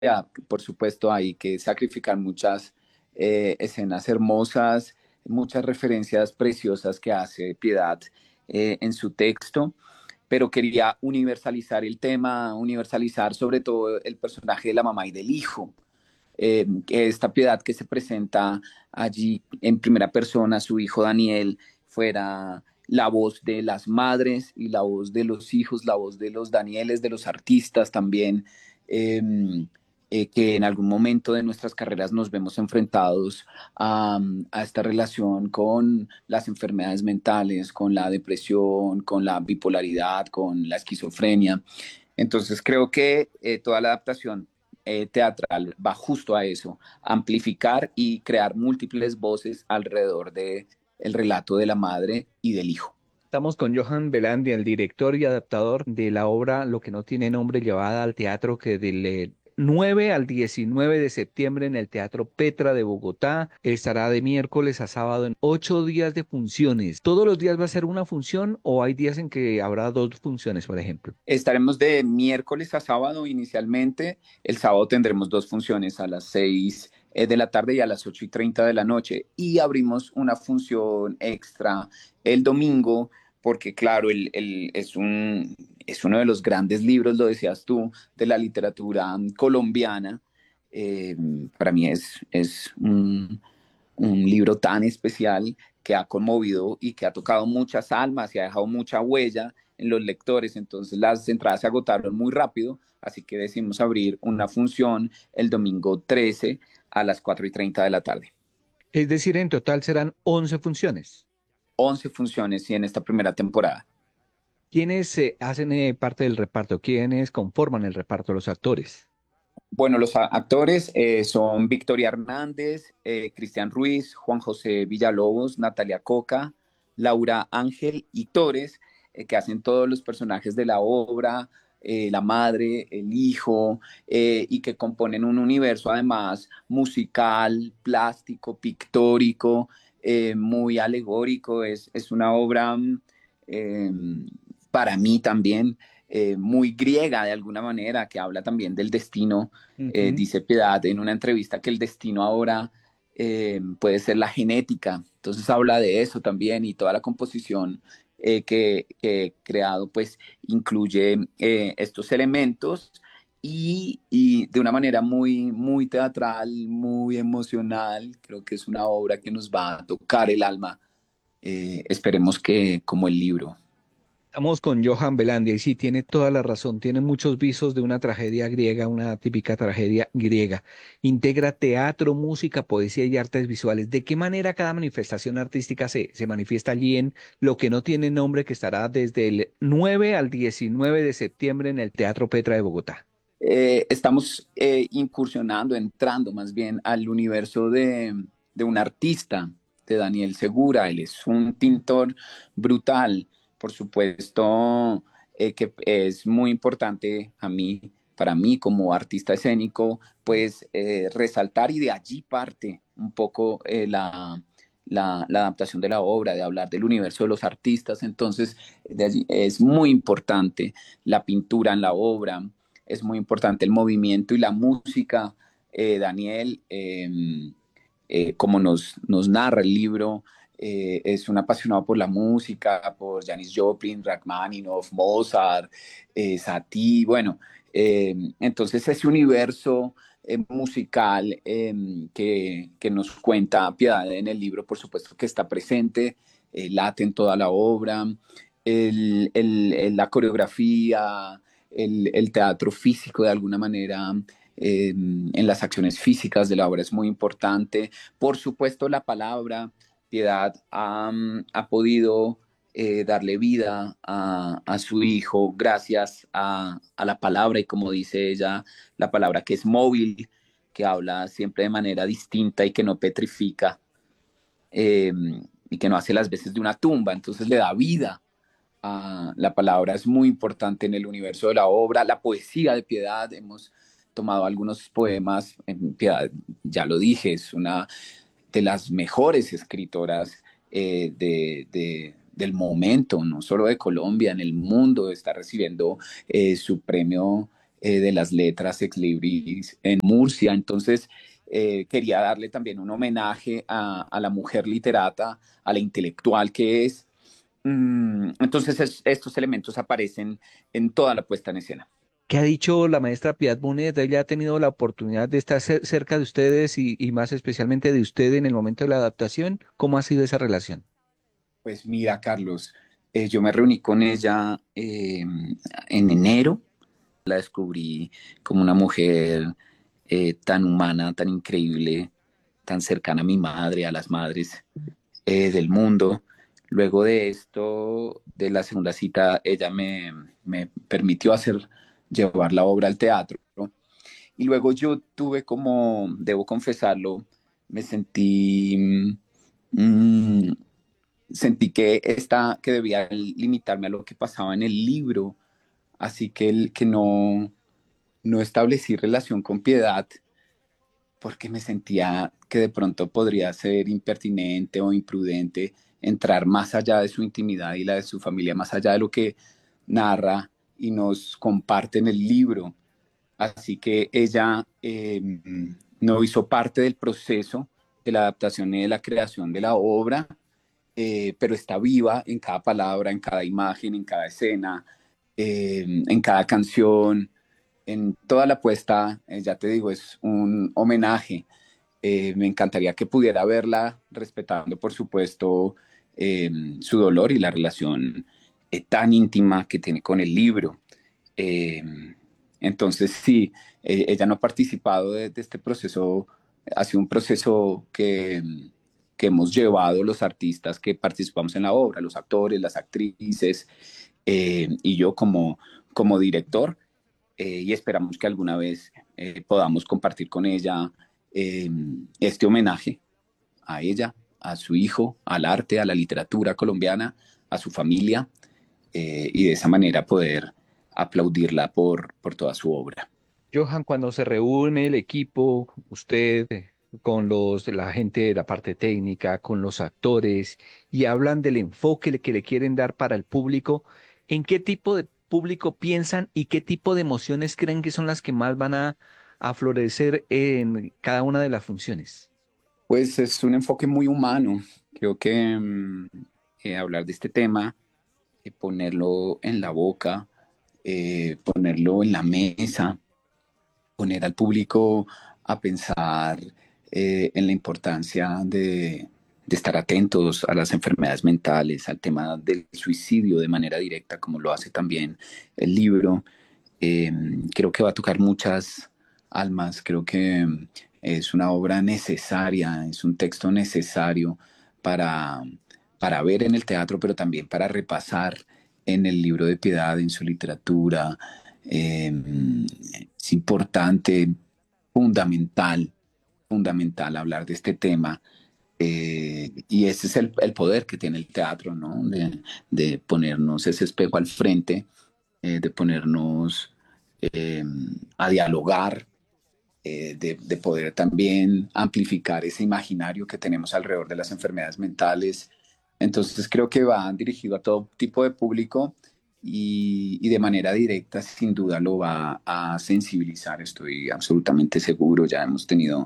por supuesto, hay que sacrificar muchas escenas hermosas, muchas referencias preciosas que hace Piedad en su texto, pero quería universalizar el tema, universalizar sobre todo el personaje de la mamá y del hijo. Que esta Piedad que se presenta allí en primera persona, su hijo Daniel, fuera la voz de las madres y la voz de los hijos, la voz de los Danieles, de los artistas también, eh, que en algún momento de nuestras carreras nos vemos enfrentados a esta relación con las enfermedades mentales, con la depresión, con la bipolaridad, con la esquizofrenia. Entonces creo que toda la adaptación teatral va justo a eso, amplificar y crear múltiples voces alrededor de el relato de la madre y del hijo. Estamos con Johan Belandi, el director y adaptador de la obra Lo que no tiene nombre, llevada al teatro, que del 9 al 19 de septiembre en el Teatro Petra de Bogotá. Estará de miércoles a sábado en 8 días de funciones. ¿Todos los días va a ser una función o hay días en que habrá dos funciones, por ejemplo? Estaremos de miércoles a sábado inicialmente. El sábado tendremos dos funciones a las 6 de la tarde y a las 8:30 de la noche. Y abrimos una función extra el domingo porque, claro, es uno de los grandes libros, lo decías tú, de la literatura colombiana. Eh, para mí es un libro tan especial que ha conmovido y que ha tocado muchas almas y ha dejado mucha huella en los lectores. Entonces las entradas se agotaron muy rápido, así que decidimos abrir una función el domingo 13 a las 4:30 de la tarde. Es decir, en total serán 11 funciones. 11 funciones y en esta primera temporada. ¿Quiénes hacen parte del reparto? ¿Quiénes conforman el reparto? Los actores. Bueno, los actores son Victoria Hernández, Cristian Ruiz, Juan José Villalobos, Natalia Coca, Laura Ángel y Torres, que hacen todos los personajes de la obra, la madre, el hijo, y que componen un universo además musical, plástico, pictórico, muy alegórico. Es una obra eh, para mí también muy griega de alguna manera, que habla también del destino. Ujú. Dice Piedad en una entrevista que el destino ahora puede ser la genética. Entonces habla de eso también y toda la composición que he creado pues incluye estos elementos y de una manera muy, muy teatral, muy emocional. Creo que es una obra que nos va a tocar el alma. Esperemos que como el libro. Estamos con Johan Belandia y sí, tiene toda la razón, tiene muchos visos de una tragedia griega, una típica tragedia griega. Integra teatro, música, poesía y artes visuales. ¿De qué manera cada manifestación artística se manifiesta allí en Lo que no tiene nombre, que estará desde el 9 al 19 de septiembre en el Teatro Petra de Bogotá? Estamos incursionando, entrando más bien al universo de un artista, de Daniel Segura. Él es un pintor brutal, por supuesto, que es muy importante para mí como artista escénico, pues resaltar y de allí parte un poco la adaptación de la obra, de hablar del universo de los artistas. Entonces, de allí es muy importante la pintura en la obra, es muy importante el movimiento y la música. Daniel, como nos narra el libro, es un apasionado por la música, por Janis Joplin, Rachmaninoff, Mozart, Satie, bueno, entonces ese universo musical que nos cuenta Piedad en el libro, por supuesto que está presente, late en toda la obra, la coreografía, el teatro físico de alguna manera, en las acciones físicas de la obra es muy importante. Por supuesto, la palabra, Piedad ha podido darle vida a su hijo gracias a la palabra y como dice ella, la palabra que es móvil, que habla siempre de manera distinta y que no petrifica, eh, y que no hace las veces de una tumba, entonces le da vida. La palabra es muy importante en el universo de la obra, la poesía de Piedad. Hemos tomado algunos poemas. Piedad, ya lo dije, es una de las mejores escritoras del momento, no solo de Colombia, en el mundo. Está recibiendo su premio de las letras ex libris en Murcia. Entonces, quería darle también un homenaje a la mujer literata, a la intelectual que es. Entonces, estos elementos aparecen en toda la puesta en escena. ¿Qué ha dicho la maestra Piedad Bonet? Ella ha tenido la oportunidad de estar cerca de ustedes y más especialmente de usted en el momento de la adaptación. ¿Cómo ha sido esa relación? Pues mira, Carlos, yo me reuní con ella en enero. La descubrí como una mujer tan humana, tan increíble, tan cercana a mi madre, a las madres del mundo. Luego de esto, de la segunda cita, ella me permitió llevar la obra al teatro, ¿no? Y luego yo tuve como, debo confesarlo, me mm, sentí que debía limitarme a lo que pasaba en el libro, así que no establecí relación con Piedad porque me sentía que de pronto podría ser impertinente o imprudente entrar más allá de su intimidad y la de su familia, más allá de lo que narra y nos comparte en el libro. Así que ella no hizo parte del proceso de la adaptación y de la creación de la obra, pero está viva en cada palabra, en cada imagen, en cada escena, en cada canción, en toda la puesta. Ya te digo, es un homenaje. Me encantaría que pudiera verla, respetando, por supuesto, su dolor y la relación tan íntima que tiene con el libro. Eh, entonces, sí, ella no ha participado de este proceso. Ha sido un proceso que hemos llevado los artistas que participamos en la obra, los actores, las actrices, y yo como director, y esperamos que alguna vez podamos compartir con ella eh, este homenaje a ella, a su hijo, al arte, a la literatura colombiana, a su familia, y de esa manera poder aplaudirla por toda su obra. Johan, cuando se reúne el equipo, usted con la gente de la parte técnica, con los actores, y hablan del enfoque que le quieren dar para el público, ¿en qué tipo de público piensan y qué tipo de emociones creen que son las que más van a florecer en cada una de las funciones? Pues es un enfoque muy humano. Creo que hablar de este tema, ponerlo en la boca, ponerlo en la mesa, poner al público a pensar en la importancia de estar atentos a las enfermedades mentales, al tema del suicidio de manera directa, como lo hace también el libro. Eh, Creo que va a tocar muchas almas, creo que es una obra necesaria, es un texto necesario para, para ver en el teatro, pero también para repasar en el libro de Piedad, en su literatura. Eh, es importante, fundamental, fundamental hablar de este tema. Y ese es el poder que tiene el teatro, ¿no? De ponernos ese espejo al frente, de ponernos eh, a dialogar, de poder también amplificar ese imaginario que tenemos alrededor de las enfermedades mentales. Entonces creo que va dirigido a todo tipo de público y de manera directa sin duda lo va a sensibilizar, estoy absolutamente seguro. Ya hemos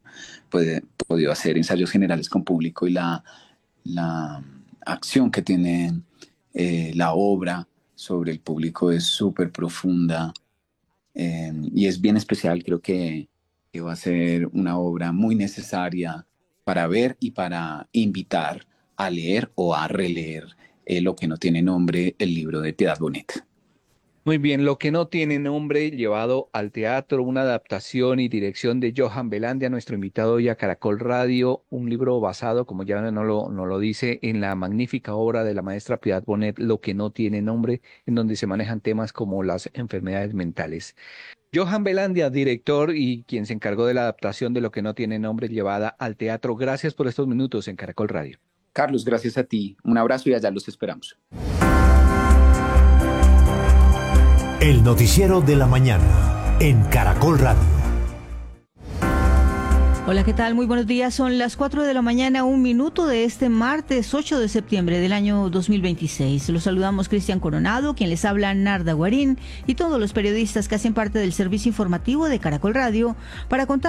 podido hacer ensayos generales con público y la acción que tiene la obra sobre el público es súper profunda, y es bien especial. Creo que va a ser una obra muy necesaria para ver y para invitar a leer o a releer Lo que no tiene nombre, el libro de Piedad Bonet. Muy bien, lo que no tiene nombre, llevado al teatro, una adaptación y dirección de Johan Velandia, nuestro invitado hoy a Caracol Radio, un libro basado, como ya no lo dice, en la magnífica obra de la maestra Piedad Bonet, Lo que no tiene nombre, en donde se manejan temas como las enfermedades mentales. Johan Velandia, director y quien se encargó de la adaptación de Lo que no tiene nombre, llevada al teatro. Gracias por estos minutos en Caracol Radio. Carlos, gracias a ti. Un abrazo y allá los esperamos. El noticiero de la mañana en Caracol Radio. Hola, ¿qué tal? Muy buenos días. Son las 4 de la mañana, 1 minuto de este martes 8 de septiembre del año 2026. Los saludamos Cristian Coronado, quien les habla Narda Guarín, y todos los periodistas que hacen parte del servicio informativo de Caracol Radio para contar